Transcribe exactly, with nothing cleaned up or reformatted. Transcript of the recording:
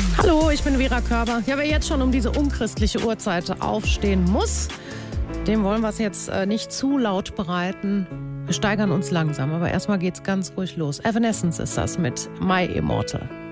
Hallo, ich bin Vera Körber. Ja, wer jetzt schon um diese unchristliche Uhrzeit aufstehen muss, dem wollen wir es jetzt äh, nicht zu laut bereiten. Wir steigern uns langsam, aber erstmal geht's ganz ruhig los. Evanescence ist das mit My Immortal.